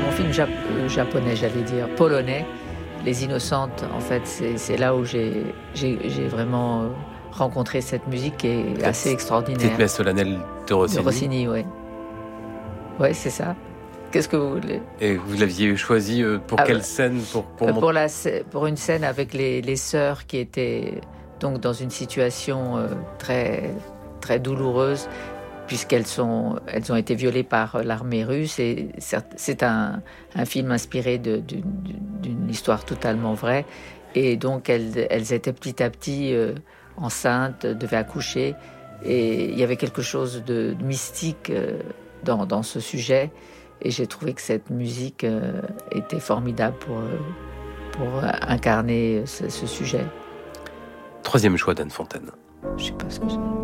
mon film japonais, j'allais dire, polonais, Les Innocentes, en fait, c'est là où j'ai vraiment rencontré cette musique qui est assez extraordinaire. Petite messe solennelle de Rossini. De Rossini, oui. Oui, c'est ça. Qu'est-ce que vous voulez? Et vous l'aviez choisi pour quelle scène? Pour une scène avec les sœurs qui étaient donc dans une situation très, très douloureuse, puisqu'elles ont été violées par l'armée russe. Et c'est un film inspiré d'une histoire totalement vraie. Et donc, elles étaient petit à petit enceintes, devaient accoucher. Et il y avait quelque chose de mystique dans ce sujet. Et j'ai trouvé que cette musique était formidable pour incarner ce sujet. Troisième choix d'Anne Fontaine. Je sais pas ce que j'ai.